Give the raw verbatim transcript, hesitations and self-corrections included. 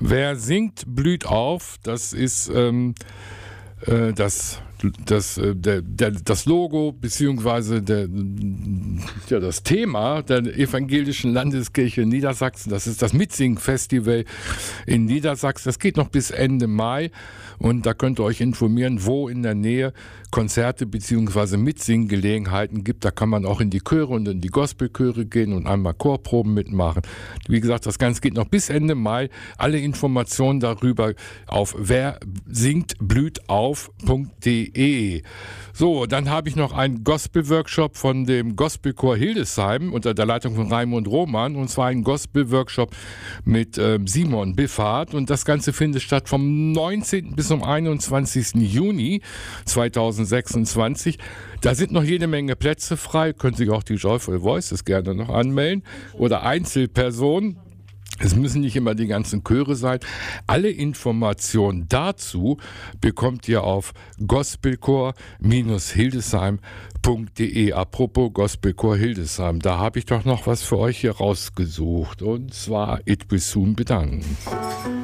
Wer singt, blüht auf. Das ist ähm, äh, das, das, äh, der, der, das Logo beziehungsweise der, ja, das Thema der Evangelischen Landeskirche Niedersachsen. Das ist das Mitsing-Festival in Niedersachsen. Das geht noch bis Ende Mai und da könnt ihr euch informieren, wo in der Nähe Konzerte bzw. Mitsingen-Gelegenheiten gibt. Da kann man auch in die Chöre und in die Gospelchöre gehen und einmal Chorproben mitmachen. Wie gesagt, das Ganze geht noch bis Ende Mai. Alle Informationen darüber auf wer singt blüht auf punkt de. So, dann habe ich noch einen Gospel-Workshop von dem Gospelchor Hildesheim unter der Leitung von Raimund Roman, und zwar ein Gospel-Workshop mit äh, Simon Biffard, und das Ganze findet statt vom neunzehnten bis zum einundzwanzigsten Juni zweitausendsechsundzwanzig. Da sind noch jede Menge Plätze frei, können sich auch die Joyful Voices gerne noch anmelden oder Einzelpersonen. Es müssen nicht immer die ganzen Chöre sein. Alle Informationen dazu bekommt ihr auf gospelchor Hildesheim punkt de. Apropos Gospelchor Hildesheim, da habe ich doch noch was für euch hier rausgesucht. Und zwar It Will Soon Be Done.